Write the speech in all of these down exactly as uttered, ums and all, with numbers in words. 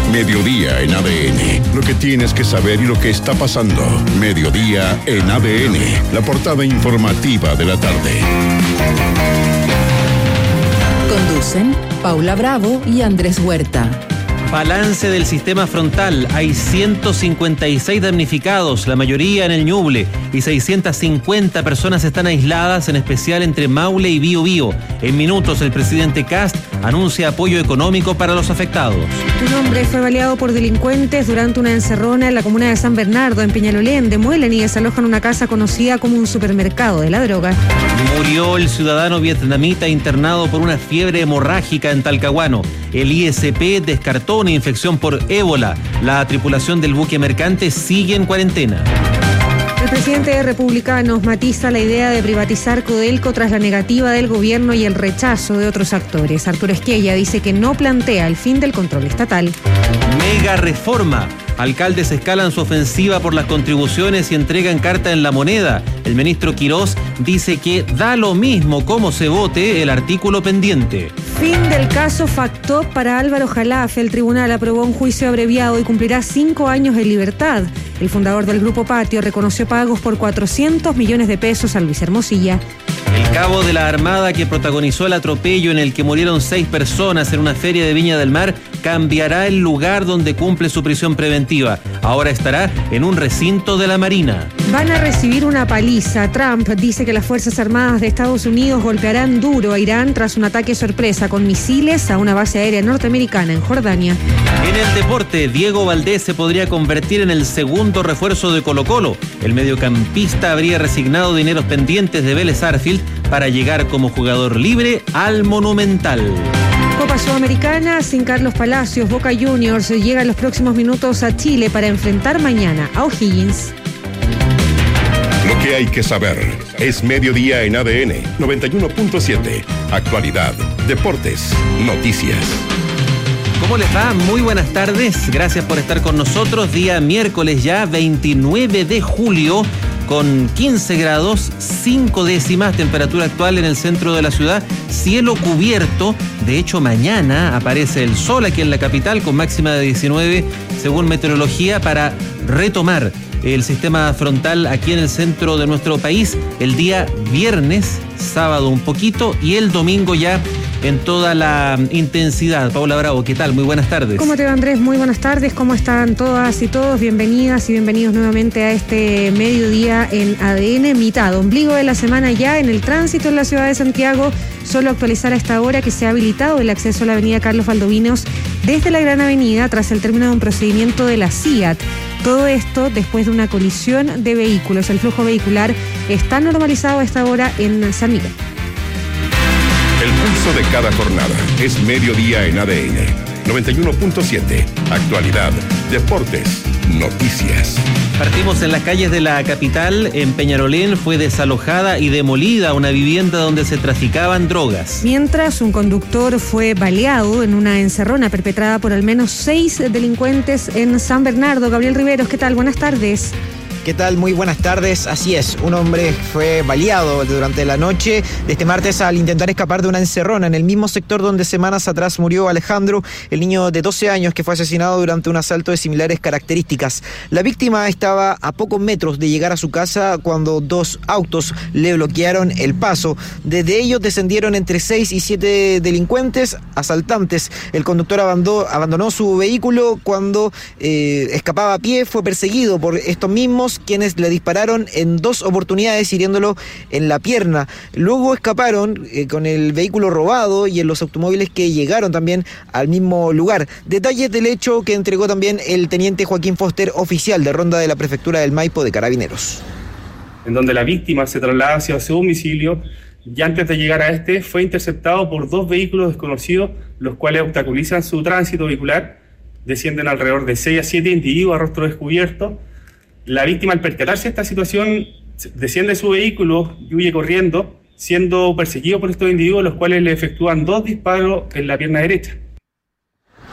Mediodía en A D N. Lo que tienes que saber y lo que está pasando. Mediodía en A D N. La portada informativa de la tarde. Conducen Paula Bravo y Andrés Huerta. Balance del sistema frontal. Hay ciento cincuenta y seis damnificados, la mayoría en el Ñuble, y seiscientas cincuenta personas están aisladas, en especial entre Maule y Bío Bío. En minutos, el presidente Kast anuncia apoyo económico para los afectados. Un hombre fue baleado por delincuentes durante una encerrona en la comuna de San Bernardo, en Peñalolén. Demuelen y desalojan una casa conocida como un supermercado de la droga. Murió el ciudadano vietnamita internado por una fiebre hemorrágica en Talcahuano. El I S P descartó una infección por ébola. La tripulación del buque mercante sigue en cuarentena. El presidente de Republicanos matiza la idea de privatizar Codelco tras la negativa del gobierno y el rechazo de otros actores. Arturo Esquella dice que no plantea el fin del control estatal. Mega reforma. Alcaldes escalan su ofensiva por las contribuciones y entregan carta en la moneda. El ministro Quirós dice que da lo mismo cómo se vote el artículo pendiente. Fin del caso Factop para Álvaro Jalaf. El tribunal aprobó un juicio abreviado y cumplirá cinco años de libertad. El fundador del Grupo Patio reconoció pagos por cuatrocientos millones de pesos a Luis Hermosilla. El cabo de la Armada que protagonizó el atropello en el que murieron seis personas en una feria de Viña del Mar cambiará el lugar donde cumple su prisión preventiva. Ahora estará en un recinto de la Marina. Van a recibir una paliza. Trump dice que las Fuerzas Armadas de Estados Unidos golpearán duro a Irán tras un ataque sorpresa con misiles a una base aérea norteamericana en Jordania. En el deporte, Diego Valdés se podría convertir en el segundo refuerzo de Colo-Colo. El mediocampista habría resignado dineros pendientes de Vélez Sarsfield para llegar como jugador libre al Monumental. Copa Sudamericana sin Carlos Palacios. Boca Juniors llega en los próximos minutos a Chile para enfrentar mañana a O'Higgins. Lo que hay que saber es Mediodía en A D N noventa y uno punto siete. Actualidad, deportes, noticias. ¿Cómo les va? Muy buenas tardes. Gracias por estar con nosotros. Día miércoles ya, veintinueve de julio, con quince grados, cinco décimas, temperatura actual en el centro de la ciudad, cielo cubierto. De hecho, mañana aparece el sol aquí en la capital con máxima de diecinueve, según meteorología, para retomar el sistema frontal aquí en el centro de nuestro país el día viernes, sábado un poquito y el domingo ya en toda la intensidad. Paula Bravo, ¿qué tal? Muy buenas tardes. ¿Cómo te va, Andrés? Muy buenas tardes. ¿Cómo están todas y todos? Bienvenidas y bienvenidos nuevamente a este mediodía en A D N, mitad, ombligo de la semana ya en el tránsito en la ciudad de Santiago. Solo actualizar a esta hora que se ha habilitado el acceso a la avenida Carlos Valdovinos desde la Gran Avenida tras el término de un procedimiento de la C I A T. Todo esto después de una colisión de vehículos. El flujo vehicular está normalizado a esta hora en San Miguel. El pulso de cada jornada es Mediodía en A D N noventa y uno punto siete. Actualidad, deportes, noticias. Partimos en las calles de la capital. En Peñalolén fue desalojada y demolida una vivienda donde se traficaban drogas. Mientras, un conductor fue baleado en una encerrona perpetrada por al menos seis delincuentes en San Bernardo. Gabriel Riveros, ¿qué tal? Buenas tardes. ¿Qué tal? Muy buenas tardes. Así es, un hombre fue baleado durante la noche de este martes al intentar escapar de una encerrona en el mismo sector donde semanas atrás murió Alejandro, el niño de doce años que fue asesinado durante un asalto de similares características. La víctima estaba a pocos metros de llegar a su casa cuando dos autos le bloquearon el paso. Desde ellos descendieron entre seis y siete delincuentes, asaltantes. El conductor abandonó, abandonó su vehículo cuando eh, escapaba a pie, fue perseguido por estos mismos, quienes le dispararon en dos oportunidades hiriéndolo en la pierna. Luego escaparon eh, con el vehículo robado y en los automóviles que llegaron también al mismo lugar. Detalles del hecho que entregó también el teniente Joaquín Foster, oficial de ronda de la prefectura del Maipo de Carabineros. En donde la víctima se traslada hacia su domicilio y antes de llegar a este fue interceptado por dos vehículos desconocidos, los cuales obstaculizan su tránsito vehicular. Descienden alrededor de seis a siete individuos a rostro descubierto. La víctima, al percatarse de esta situación, desciende de su vehículo y huye corriendo, siendo perseguido por estos individuos, los cuales le efectúan dos disparos en la pierna derecha.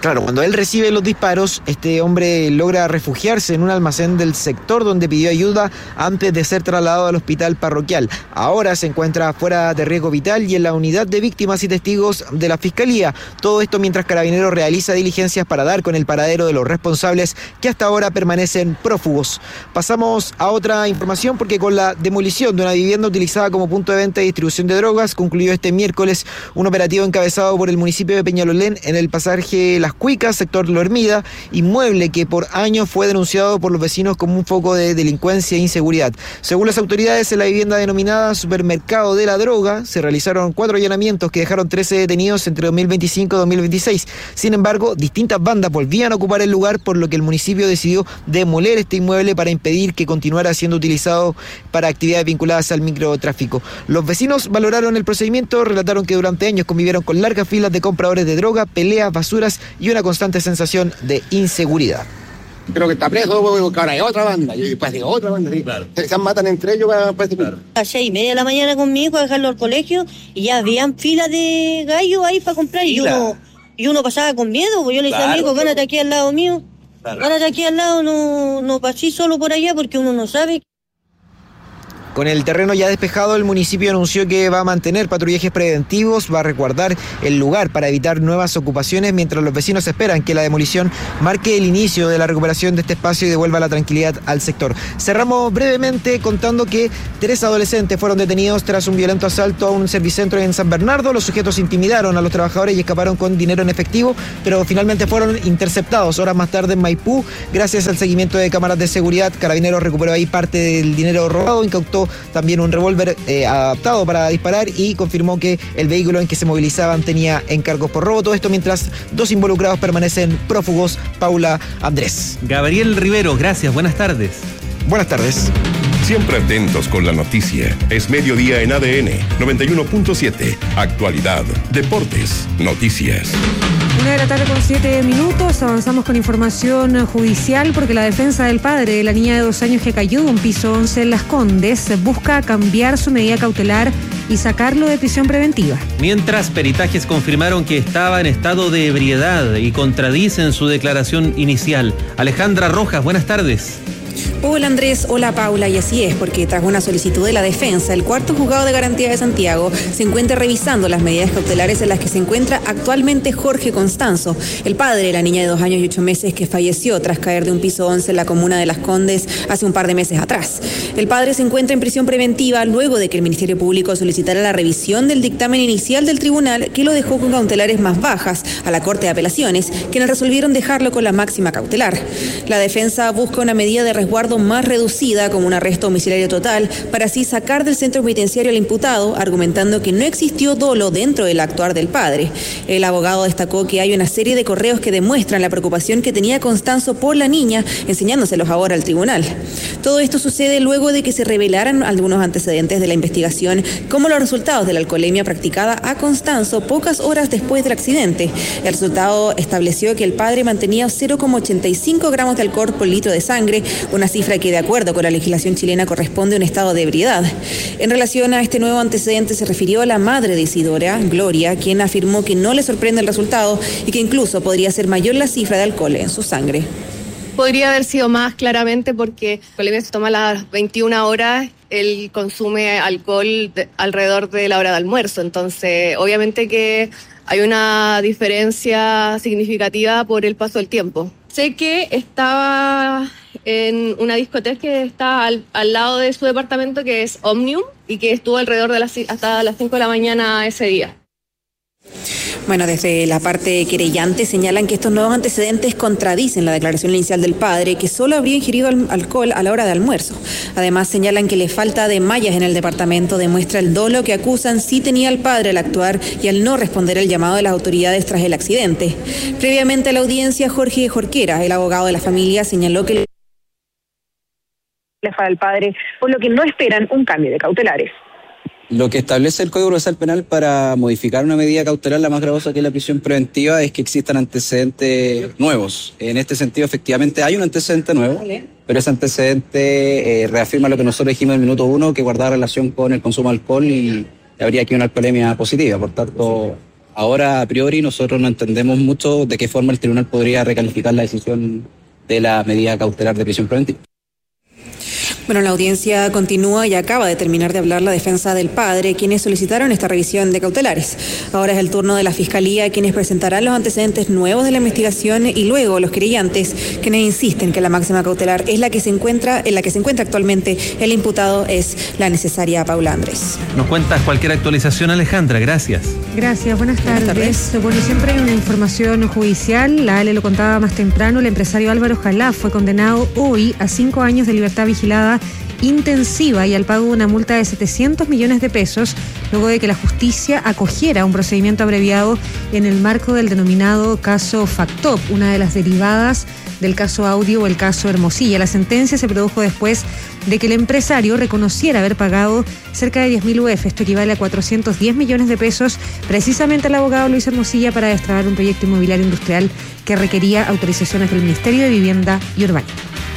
Claro, cuando él recibe los disparos, este hombre logra refugiarse en un almacén del sector donde pidió ayuda antes de ser trasladado al hospital parroquial. Ahora se encuentra fuera de riesgo vital y en la unidad de víctimas y testigos de la Fiscalía. Todo esto mientras Carabineros realiza diligencias para dar con el paradero de los responsables que hasta ahora permanecen prófugos. Pasamos a otra información porque con la demolición de una vivienda utilizada como punto de venta y distribución de drogas concluyó este miércoles un operativo encabezado por el municipio de Peñalolén en el pasaje Las Cuicas, sector Lo Hermida, inmueble que por años fue denunciado por los vecinos como un foco de delincuencia e inseguridad. Según las autoridades, en la vivienda denominada Supermercado de la Droga se realizaron cuatro allanamientos que dejaron trece detenidos entre dos mil veinticinco y dos mil veintiséis. Sin embargo, distintas bandas volvían a ocupar el lugar, por lo que el municipio decidió demoler este inmueble para impedir que continuara siendo utilizado para actividades vinculadas al microtráfico. Los vecinos valoraron el procedimiento, relataron que durante años convivieron con largas filas de compradores de droga, peleas, basuras y una constante sensación de inseguridad. Creo que está preso, porque ahora hay otra banda, y después de otra banda, sí. Claro. Se matan entre ellos para, para este claro. A las seis y media de la mañana con mi hijo a dejarlo al colegio y ya habían filas de gallos ahí para comprar y uno, y uno pasaba con miedo, pues yo le decía claro, a mi hijo, gánate aquí al lado mío, claro. Gánate aquí al lado, no, no pasé solo por allá porque uno no sabe. Con el terreno ya despejado, el municipio anunció que va a mantener patrullajes preventivos, va a resguardar el lugar para evitar nuevas ocupaciones, mientras los vecinos esperan que la demolición marque el inicio de la recuperación de este espacio y devuelva la tranquilidad al sector. Cerramos brevemente contando que tres adolescentes fueron detenidos tras un violento asalto a un servicentro en San Bernardo. Los sujetos intimidaron a los trabajadores y escaparon con dinero en efectivo, pero finalmente fueron interceptados horas más tarde en Maipú. Gracias al seguimiento de cámaras de seguridad, Carabineros recuperó ahí parte del dinero robado, incautó también un revólver eh, adaptado para disparar y confirmó que el vehículo en que se movilizaban tenía encargos por robo. Todo esto mientras dos involucrados permanecen prófugos. Paula Andrés. Gabriel Rivero, gracias, buenas tardes. Buenas tardes. Siempre atentos con la noticia. Es mediodía en A D N noventa y uno punto siete. Actualidad, deportes, noticias. Una de la tarde con siete minutos, avanzamos con información judicial porque la defensa del padre de la niña de dos años que cayó de un piso once en Las Condes busca cambiar su medida cautelar y sacarlo de prisión preventiva. Mientras, peritajes confirmaron que estaba en estado de ebriedad y contradicen su declaración inicial. Alejandra Rojas, buenas tardes. Hola Andrés, hola Paula, y así es, porque tras una solicitud de la defensa, el cuarto juzgado de garantía de Santiago se encuentra revisando las medidas cautelares en las que se encuentra actualmente Jorge Constanzo, el padre de la niña de dos años y ocho meses que falleció tras caer de un piso once en la comuna de Las Condes hace un par de meses atrás. El padre se encuentra en prisión preventiva luego de que el Ministerio Público solicitara la revisión del dictamen inicial del tribunal que lo dejó con cautelares más bajas a la Corte de Apelaciones, quienes resolvieron dejarlo con la máxima cautelar. La defensa busca una medida de resguardo más reducida, como un arresto domiciliario total, para así sacar del centro penitenciario al imputado, argumentando que no existió dolo dentro del actuar del padre. El abogado destacó que hay una serie de correos que demuestran la preocupación que tenía Constanzo por la niña, enseñándoselos ahora al tribunal. Todo esto sucede luego de que se revelaran algunos antecedentes de la investigación, como los resultados de la alcoholemia practicada a Constanzo pocas horas después del accidente. El resultado estableció que el padre mantenía cero coma ochenta y cinco gramos de alcohol por litro de sangre, una cifra que de acuerdo con la legislación chilena corresponde a un estado de ebriedad. En relación a este nuevo antecedente se refirió a la madre de Isidora, Gloria, quien afirmó que no le sorprende el resultado y que incluso podría ser mayor la cifra de alcohol en su sangre. Podría haber sido más claramente porque Colombia se toma a las veintiuna horas, él consume alcohol de, alrededor de la hora de almuerzo, entonces obviamente que hay una diferencia significativa por el paso del tiempo. Sé que estaba en una discoteca que está al, al lado de su departamento, que es Omnium, y que estuvo alrededor de las, hasta las cinco de la mañana ese día. Bueno, desde la parte querellante señalan que estos nuevos antecedentes contradicen la declaración inicial del padre, que solo habría ingerido alcohol a la hora de almuerzo. Además señalan que la falta de mallas en el departamento demuestra el dolo que acusan sí tenía el padre al actuar y al no responder al llamado de las autoridades tras el accidente. Previamente a la audiencia, Jorge Jorquera, el abogado de la familia, señaló que para el padre, por lo que no esperan un cambio de cautelares. Lo que establece el Código Procesal Penal para modificar una medida cautelar la más gravosa que es la prisión preventiva es que existan antecedentes nuevos. En este sentido, efectivamente, hay un antecedente nuevo, pero ese antecedente eh, reafirma lo que nosotros dijimos en el minuto uno, que guardaba relación con el consumo de alcohol y habría aquí una alcoholemia positiva. Por tanto, Ahora, a priori, nosotros no entendemos mucho de qué forma el tribunal podría recalificar la decisión de la medida cautelar de prisión preventiva. Bueno, la audiencia continúa y acaba de terminar de hablar la defensa del padre, quienes solicitaron esta revisión de cautelares. Ahora es el turno de la Fiscalía, quienes presentarán los antecedentes nuevos de la investigación, y luego los querellantes, quienes insisten que la máxima cautelar es la que se encuentra, en la que se encuentra actualmente el imputado, es la necesaria. Paula Andrés. Nos cuentas cualquier actualización, Alejandra. Gracias. Gracias, buenas tardes. Buenas tardes. Bueno, siempre hay una información judicial. La Ale lo contaba más temprano. El empresario Álvaro Jalá fue condenado hoy a cinco años de libertad vigilada intensiva y al pago de una multa de setecientos millones de pesos, luego de que la justicia acogiera un procedimiento abreviado en el marco del denominado caso Factop, una de las derivadas del caso Audio o el caso Hermosilla. La sentencia se produjo después de que el empresario reconociera haber pagado cerca de diez mil U F, esto equivale a cuatrocientos diez millones de pesos, precisamente al abogado Luis Hermosilla, para destrabar un proyecto inmobiliario industrial que requería autorizaciones del Ministerio de Vivienda y Urbanismo.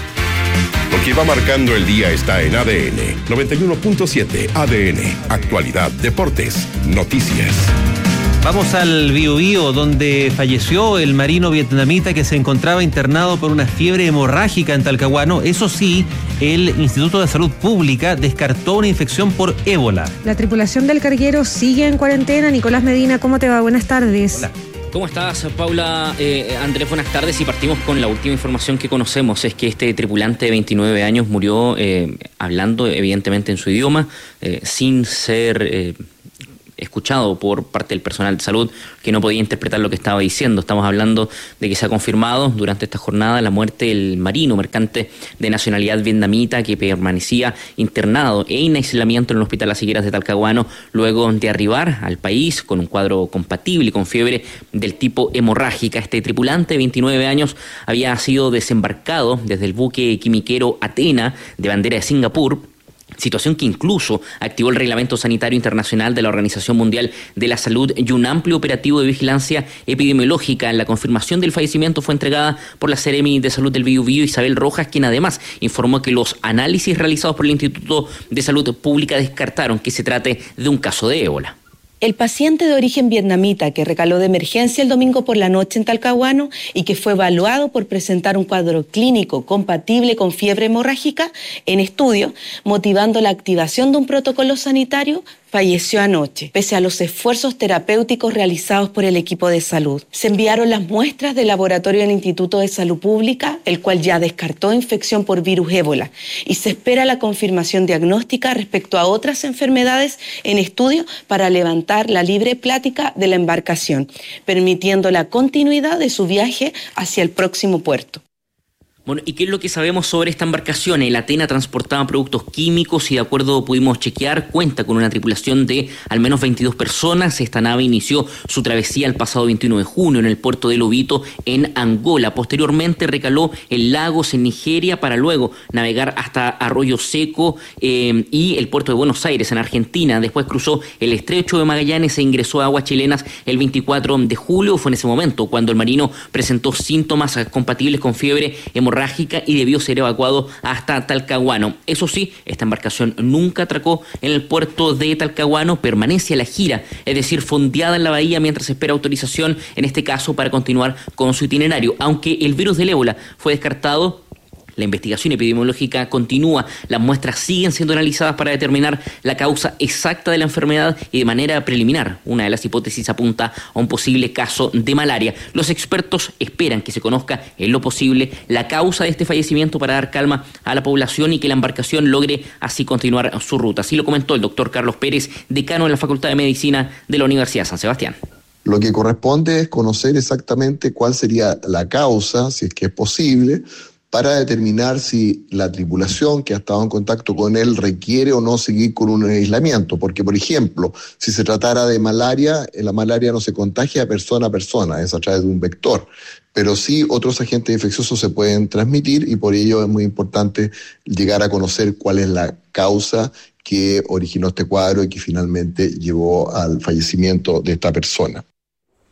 Lo que va marcando el día está en A D N noventa y uno punto siete. A D N, actualidad, deportes, noticias. Vamos al Biobío, donde falleció el marino vietnamita que se encontraba internado por una fiebre hemorrágica en Talcahuano. Eso sí, el Instituto de Salud Pública descartó una infección por ébola. La tripulación del carguero sigue en cuarentena. Nicolás Medina, ¿cómo te va? Buenas tardes. Hola. ¿Cómo estás, Paula? Eh, Andrés, buenas tardes, y partimos con la última información que conocemos. Es que este tripulante de veintinueve años murió eh, hablando evidentemente en su idioma, eh, sin ser eh, escuchado por parte del personal de salud, que no podía interpretar lo que estaba diciendo. Estamos hablando de que se ha confirmado durante esta jornada la muerte del marino mercante de nacionalidad vietnamita que permanecía internado en aislamiento en el Hospital Las Higueras de Talcahuano luego de arribar al país con un cuadro compatible y con fiebre del tipo hemorrágica. Este tripulante de veintinueve años había sido desembarcado desde el buque quimiquero Athena de bandera de Singapur, situación que incluso activó el Reglamento Sanitario Internacional de la Organización Mundial de la Salud y un amplio operativo de vigilancia epidemiológica. La confirmación del fallecimiento fue entregada por la Seremi de Salud del Biobío, Isabel Rojas, quien además informó que los análisis realizados por el Instituto de Salud Pública descartaron que se trate de un caso de ébola. El paciente de origen vietnamita que recaló de emergencia el domingo por la noche en Talcahuano y que fue evaluado por presentar un cuadro clínico compatible con fiebre hemorrágica en estudio, motivando la activación de un protocolo sanitario, falleció anoche, pese a los esfuerzos terapéuticos realizados por el equipo de salud. Se enviaron las muestras del laboratorio del Instituto de Salud Pública, el cual ya descartó infección por virus ébola, y se espera la confirmación diagnóstica respecto a otras enfermedades en estudio para levantar la libre plática de la embarcación, permitiendo la continuidad de su viaje hacia el próximo puerto. Bueno, ¿y qué es lo que sabemos sobre esta embarcación? El Athena transportaba productos químicos y, de acuerdo pudimos chequear, cuenta con una tripulación de al menos veintidós personas. Esta nave inició su travesía el pasado veintiuno de junio en el puerto de Lobito, en Angola. Posteriormente recaló en Lagos, en Nigeria, para luego navegar hasta Arroyo Seco eh, y el puerto de Buenos Aires, en Argentina. Después cruzó el estrecho de Magallanes e ingresó a aguas chilenas el veinticuatro de julio. Fue en ese momento cuando el marino presentó síntomas compatibles con fiebre hemorrágica y debió ser evacuado hasta Talcahuano. Eso sí, esta embarcación nunca atracó en el puerto de Talcahuano, permanece a la gira, es decir, fondeada en la bahía mientras espera autorización, en este caso para continuar con su itinerario. Aunque el virus del ébola fue descartado, la investigación epidemiológica continúa. Las muestras siguen siendo analizadas para determinar la causa exacta de la enfermedad y de manera preliminar, una de las hipótesis apunta a un posible caso de malaria. Los expertos esperan que se conozca en lo posible la causa de este fallecimiento para dar calma a la población y que la embarcación logre así continuar su ruta. Así lo comentó el doctor Carlos Pérez, decano de la Facultad de Medicina de la Universidad de San Sebastián. Lo que corresponde es conocer exactamente cuál sería la causa, si es que es posible, para determinar si la tripulación que ha estado en contacto con él requiere o no seguir con un aislamiento. Porque, por ejemplo, si se tratara de malaria, la malaria no se contagia de persona a persona, es a través de un vector. Pero sí otros agentes infecciosos se pueden transmitir y por ello es muy importante llegar a conocer cuál es la causa que originó este cuadro y que finalmente llevó al fallecimiento de esta persona.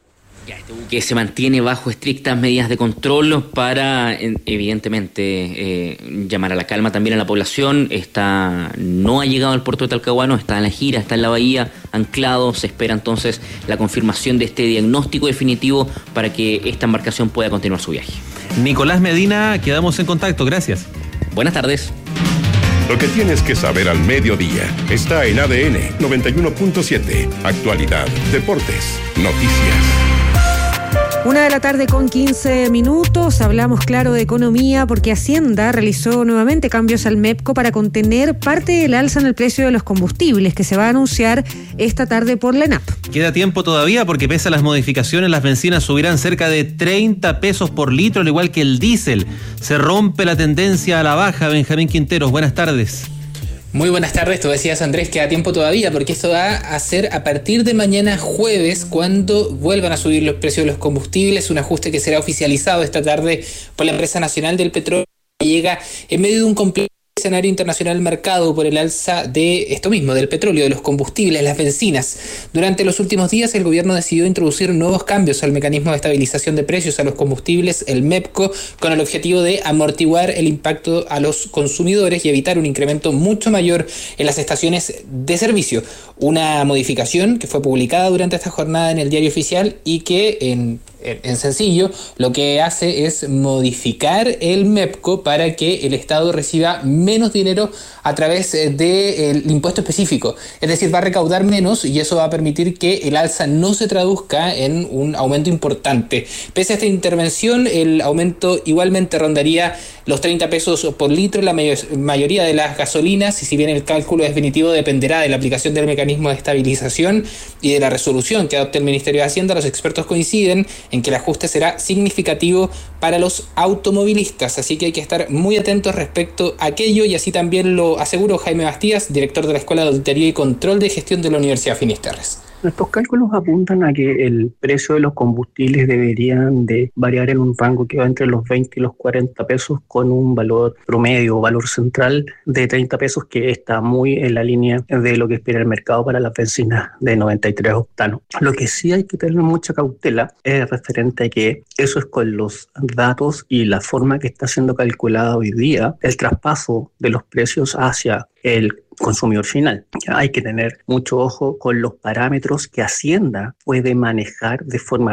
Que se mantiene bajo estrictas medidas de control para, evidentemente, eh, llamar a la calma también a la población. Está, no ha llegado al puerto de Talcahuano, está en la gira, está en la bahía, anclado. Se espera entonces la confirmación de este diagnóstico definitivo para que esta embarcación pueda continuar su viaje. Nicolás Medina, quedamos en contacto. Gracias. Buenas tardes. Lo que tienes que saber al mediodía está en A D N noventa y uno punto siete. Actualidad, deportes, noticias. Una de la tarde con quince minutos, hablamos claro de economía porque Hacienda realizó nuevamente cambios al MEPCO para contener parte del alza en el precio de los combustibles que se va a anunciar esta tarde por la ENAP. Queda tiempo todavía porque pese a las modificaciones las bencinas subirán cerca de treinta pesos por litro, al igual que el diésel. Se rompe la tendencia a la baja. Benjamín Quinteros, buenas tardes. Muy buenas tardes, tú decías Andrés, queda tiempo todavía porque esto va a ser a partir de mañana jueves cuando vuelvan a subir los precios de los combustibles, un ajuste que será oficializado esta tarde por la Empresa Nacional del Petróleo, que llega en medio de un complejo escenario internacional marcado por el alza de esto mismo, del petróleo, de los combustibles, las bencinas. Durante los últimos días el gobierno decidió introducir nuevos cambios al mecanismo de estabilización de precios a los combustibles, el MEPCO, con el objetivo de amortiguar el impacto a los consumidores y evitar un incremento mucho mayor en las estaciones de servicio. Una modificación que fue publicada durante esta jornada en el Diario Oficial y que en En sencillo, lo que hace es modificar el MEPCO para que el Estado reciba menos dinero a través del impuesto específico. Es decir, va a recaudar menos y eso va a permitir que el alza no se traduzca en un aumento importante. Pese a esta intervención, el aumento igualmente rondaría los treinta pesos por litro en la mayoría de las gasolinas, y si bien el cálculo definitivo dependerá de la aplicación del mecanismo de estabilización y de la resolución que adopte el Ministerio de Hacienda, los expertos coinciden en que el ajuste será significativo para los automovilistas, así que hay que estar muy atentos respecto a aquello, y así también lo aseguró Jaime Bastías, director de la Escuela de Auditoría y Control de Gestión de la Universidad Finisterres. Estos cálculos apuntan a que el precio de los combustibles deberían de variar en un rango que va entre los veinte y los cuarenta pesos, con un valor promedio o valor central de treinta pesos, que está muy en la línea de lo que espera el mercado para las bencinas de noventa y tres octanos. Lo que sí hay que tener mucha cautela es referente a que eso es con los datos y la forma que está siendo calculada hoy día el traspaso de los precios hacia el consumidor final. Hay que tener mucho ojo con los parámetros que Hacienda puede manejar de forma